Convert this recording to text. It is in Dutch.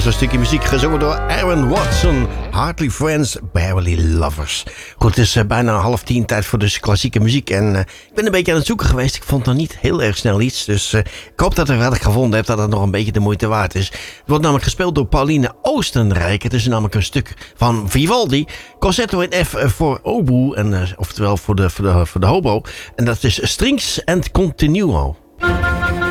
was een stukje muziek gezongen door Aaron Watson. Hardly Friends, Barely Lovers. Goed, het is bijna 9:30, tijd voor dus klassieke muziek. En ik ben een beetje aan het zoeken geweest. Ik vond nog niet heel erg snel iets. Dus ik hoop dat wat ik gevonden heb, dat het nog een beetje de moeite waard is. Het wordt namelijk gespeeld door Pauline Oostenrijk. Het is namelijk een stuk van Vivaldi. Concerto in F voor oboe. En, oftewel voor de hobo. En dat is Strings and Continuo.